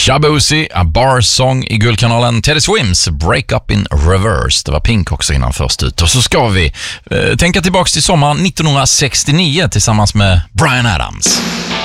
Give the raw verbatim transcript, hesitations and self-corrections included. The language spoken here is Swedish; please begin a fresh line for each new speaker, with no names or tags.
Shabuzi, A Bar Song i Guldkanalen. Teddy Swims, Break Up in Reverse. Det var Pink också innan först ut. Och så ska vi eh, tänka tillbaka till sommaren nittonhundrasextionio tillsammans med Bryan Adams.